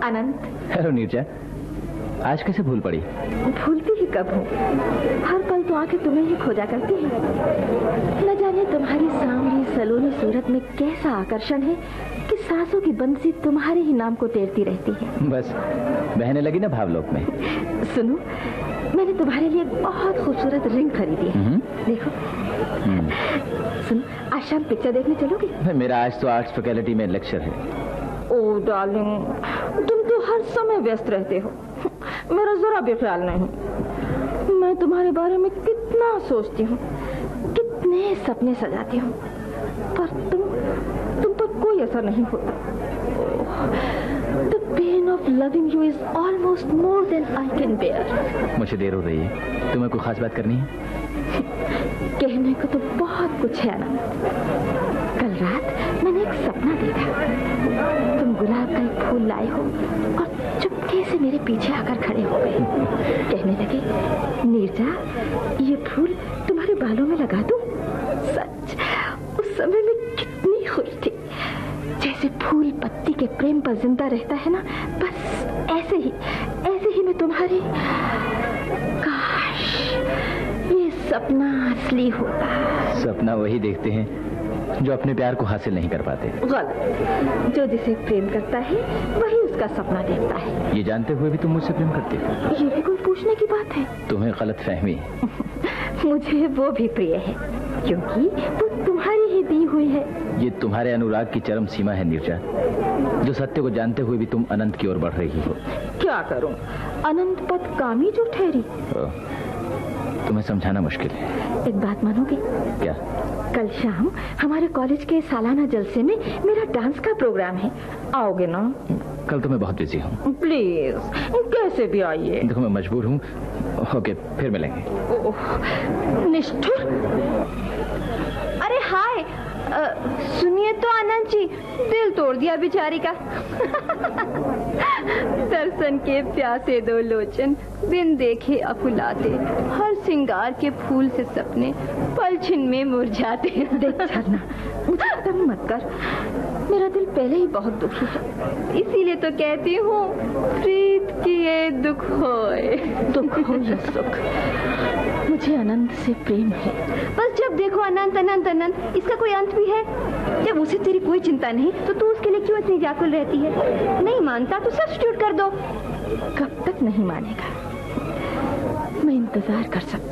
अनंत। Hello Neerja, आज कैसे भूल पड़ी? भूलती ही कब हूँ, हर पल तो आके तुम्हें ही खोजा करती है। न जाने तुम्हारी सांवली सलोनी सूरत में कैसा आकर्षण है कि सांसों की बंसी तुम्हारे ही नाम को टेरती रहती है। बस बहने लगी ना भावलोक में। सुनो, मैंने तुम्हारे लिए बहुत खूबसूरत रिंग खरीदी है। देखो। सुनो, आज शाम पिक्चर देखने चलोगे? मेरा आज तो आर्ट्स फैकल्टी में लेक्चर है। ओह डार्लिंग, तुम तो हर समय व्यस्त रहते हो, मेरा जरा भी ख्याल नहीं। मैं तुम्हारे बारे में कितना सोचती हूँ, कितने सपने सजाती हूँ, पर तुम पर कोई असर नहीं होता। The pain of loving you is almost more than I can bear. मुझे देर हो रही है, तुम्हें कोई खास बात करनी है? कहने को तो बहुत कुछ है ना। कल रात मैंने एक सपना देखा, तुम गुलाब का एक फूल लाए हो और चुपके से मेरे पीछे आकर खड़े हो गए। कहने लगे, नीरजा ये फूल तुम्हारे बालों में लगा दूं? सच उस समय मैं कितनी खुश थी, जैसे फूल पत्ती के प्रेम पर जिंदा रहता है ना, बस ऐसे ही मैं तुम्हारी। काश ये सपना असली होता। सपना वही देखते हैं जो अपने प्यार को हासिल नहीं कर पाते। गलत, जो जिसे प्रेम करता है वही उसका सपना देखता है। ये जानते हुए भी तुम मुझसे प्रेम करती हो? ये भी कोई पूछने की बात है? तुम्हें गलत फहमी। मुझे वो भी प्रिय है, क्योंकि वो तुम्हारी ही दी हुई है। ये तुम्हारे अनुराग की चरम सीमा है नीरजा, जो सत्य को जानते हुए भी तुम अनंत की ओर बढ़ रही हो। क्या करूं, अनंत पद कामी जो ठहरी। तुम्हें समझाना मुश्किल है। एक बात मानोगे? क्या? कल शाम हमारे कॉलेज के सालाना जलसे में मेरा डांस का प्रोग्राम है, आओगे ना? कल तो मैं बहुत बिजी हूँ। प्लीज कैसे भी आइए। देखो मैं मजबूर हूँ। ओके, फिर मिलेंगे। निष्ठुर। अरे हाय, सुनिए तो आनंद जी, दिल तोड़ दिया बेचारी का। दर्शन के प्यासे दो लोचन, बिन देखे अकुलाते, हर सिंगार के फूल से सपने पलछिन में मुरझाते। देख झरना, मुझे तंग मत कर, मेरा दिल पहले ही बहुत दुखी है, इसीलिए तो कहती हूँ प्रीत किए दुख होए। दुख हो या सुख, मुझे अनंत से प्रेम है। बस जब देखो अनंत अनंत अनंत, इसका कोई अंत भी है? जब उसे तेरी कोई चिंता नहीं तो तू उसके लिए क्यों इतनी व्याकुल रहती है? नहीं मानता तो सब्स्टिट्यूट कर दो। कब तक नहीं मानेगा? मैं इंतजार कर सकती